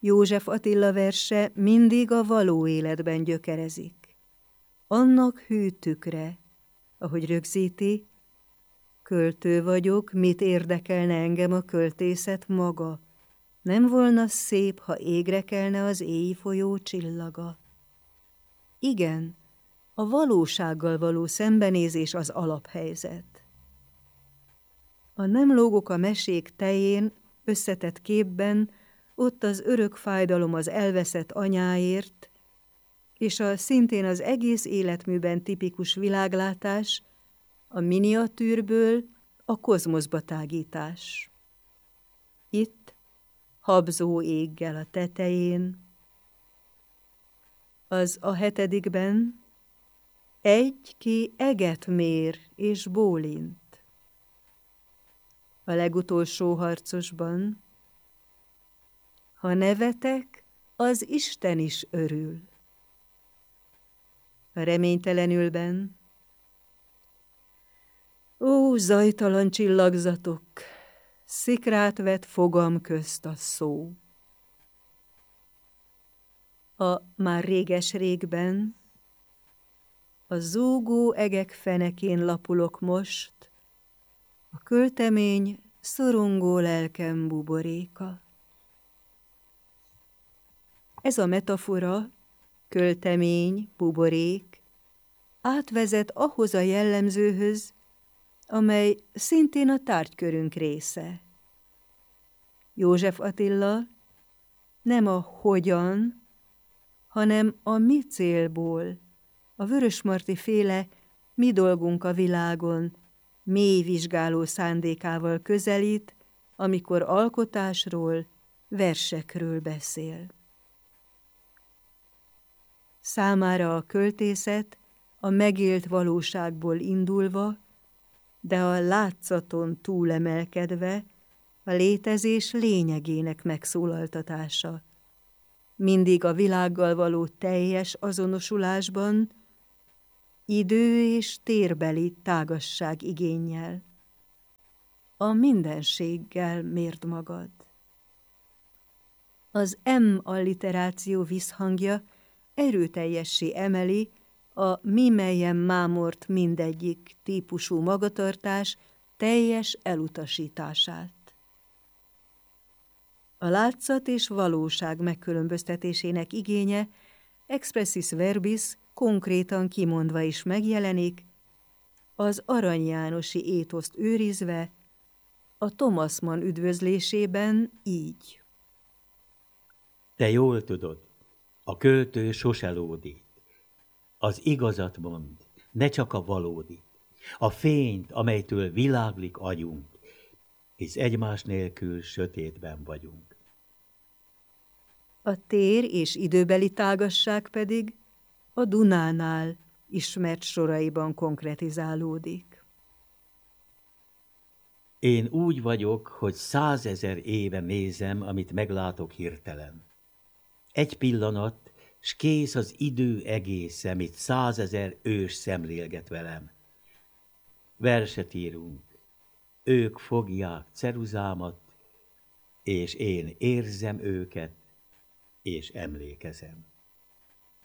József Attila verse mindig a való életben gyökerezik. Annak hű tükre, ahogy rögzíti, költő vagyok, mit érdekelne engem a költészet maga? Nem volna szép, ha égre kelne az éjfolyó csillaga. Igen, a valósággal való szembenézés az alaphelyzet. A nem lógok a mesék tején, összetett képben, ott az örök fájdalom az elveszett anyáért, és a szintén az egész életműben tipikus világlátás, a miniatűrből a kozmoszba tágítás. Itt, habzó éggel a tetején, az a 7. egy, ki eget mér és bólint. A legutolsó harcosban, ha nevetek, az Isten is örül. A reménytelenülben, ó, zajtalan csillagzatok, szikrát vet fogam közt a szó. A már réges-régben, a zúgó egek fenekén lapulok most, a költemény szorongó lelkem buboréka. Ez a metafora, költemény, buborék, átvezet ahhoz a jellemzőhöz, amely szintén a tárgykörünk része. József Attila nem a hogyan, hanem a mi célból, a Vörösmarty féle mi dolgunk a világon mély vizsgáló szándékával közelít, amikor alkotásról, versekről beszél. Számára a költészet a megélt valóságból indulva, de a látszaton túlemelkedve a létezés lényegének megszólaltatása. Mindig a világgal való teljes azonosulásban, idő és térbeli tágasság igénnyel. A mindenséggel mérd magad. Az M alliteráció visszhangja erőteljessé emeli a mi melyen mámort mindegyik típusú magatartás teljes elutasítását. A látszat és valóság megkülönböztetésének igénye expressis verbis konkrétan kimondva is megjelenik, az Arany Jánosi étoszt őrizve, a Thomas Mann üdvözlésében így. Te jól tudod, a költő sose lódít. Az igazat mond, ne csak a valódit, a fényt, amelytől világlik agyunk, hisz egymás nélkül sötétben vagyunk. A tér és időbeli tágasság pedig a Dunánál ismert soraiban konkretizálódik. Én úgy vagyok, hogy 100 000 éve nézem, amit meglátok hirtelen. Egy pillanat, s kész az idő egész, amit 100 000 ős szemlélget velem. Verset írunk, ők fogják ceruzámat, és én érzem őket, és emlékezem.